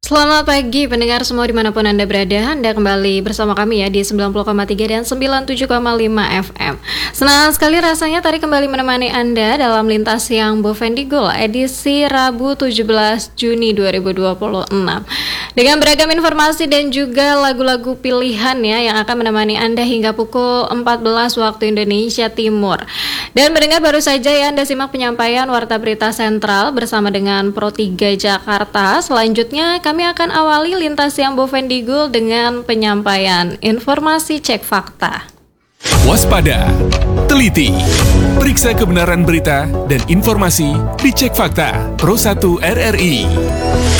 Selamat pagi pendengar semua dimanapun Anda berada. Anda kembali bersama kami ya di 90,3 dan 97,5 FM. Senang sekali rasanya tadi kembali menemani Anda dalam Lintas Siang Bovendigul edisi Rabu 17 Juni 2026 dengan beragam informasi dan juga lagu-lagu pilihan ya yang akan menemani Anda hingga pukul 14 waktu Indonesia Timur. Dan mendengar baru saja ya Anda simak penyampaian Warta Berita Sentral bersama dengan Pro 3 Jakarta. Selanjutnya kami akan awali Lintas Siang Bovendigul dengan penyampaian informasi cek fakta. Waspada, teliti, periksa kebenaran berita dan informasi di Cek Fakta Pro 1 RRI.